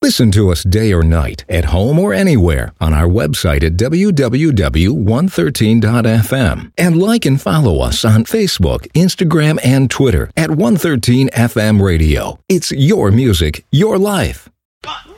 Listen to us day or night, at home or anywhere, on our website at www.113.fm. And like and follow us on Facebook, Instagram, and Twitter at 113 FM Radio. It's your music, your life. 1,